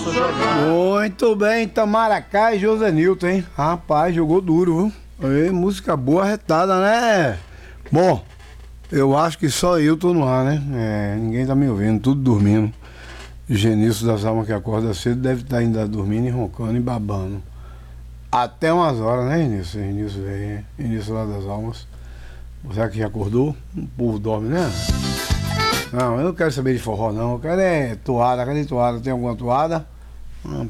Celso jogando. Muito bem, Tamaracá e José Nilton, hein? Rapaz, jogou duro, viu? Aí, música boa, arretada, né? Bom, eu acho que só eu tô no ar, né? Ninguém tá me ouvindo, tudo dormindo. Genício das Almas que acorda cedo deve estar ainda dormindo e roncando e babando. Até umas horas, né, Genício? Genício veio, Genício lá das Almas. Será que já acordou? O povo dorme, né? Não, eu não quero saber de forró, não. Eu quero toada. Cadê toada? Tem alguma toada?